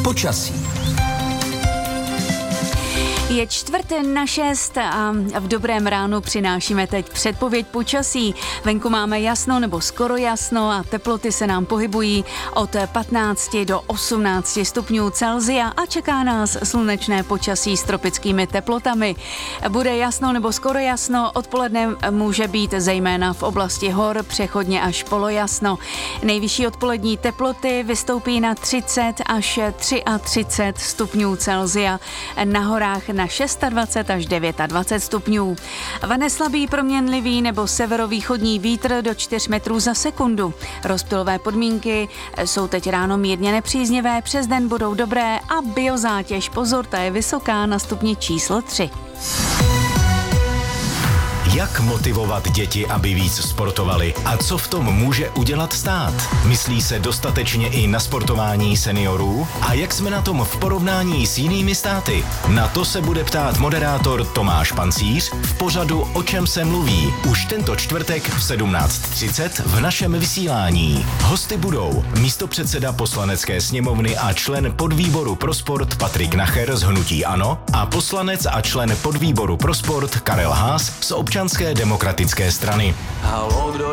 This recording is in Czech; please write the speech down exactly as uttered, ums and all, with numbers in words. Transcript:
počasí. Je čtvrt na šest a v dobrém ránu přinášíme teď předpověď počasí. Venku máme jasno nebo skoro jasno a teploty se nám pohybují od patnácti do osmnácti stupňů Celsia a čeká nás slunečné počasí s tropickými teplotami. Bude jasno nebo skoro jasno, odpoledne může být zejména v oblasti hor přechodně až polojasno. Nejvyšší odpolední teploty vystoupí na třicet až třicet tři stupňů Celsia. Na horách na dvacet šest až dvacet devět stupňů. Vane slabý proměnlivý nebo severovýchodní vítr do čtyř metrů za sekundu. Rozptylové podmínky jsou teď ráno mírně nepříznivé, přes den budou dobré a biozátěž, pozor, ta je vysoká na stupni číslo tři. Jak motivovat děti, aby víc sportovali a co v tom může udělat stát? Myslí se dostatečně i na sportování seniorů? A jak jsme na tom v porovnání s jinými státy? Na to se bude ptát moderátor Tomáš Pancíř v pořadu O čem se mluví už tento čtvrtek v sedmnáct třicet v našem vysílání. Hosty budou místopředseda Poslanecké sněmovny a člen podvýboru pro sport Patrik Nacher z hnutí ANO a poslanec a člen podvýboru pro sport Karel Haas z Občanské demokratické strany.